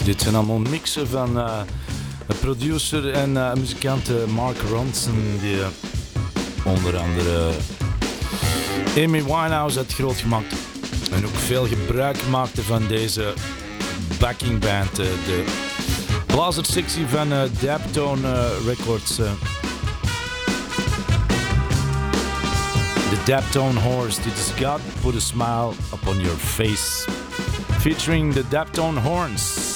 Dit zijn allemaal mixen van producer en muzikant Mark Ronson, die onder andere Amy Winehouse had grootgemaakt en ook veel gebruik maakte van deze backingband, de blazerssectie van Daptone Records. The Daptone Horns. Dit is God Put a Smile Upon Your Face, featuring the Daptone Horns.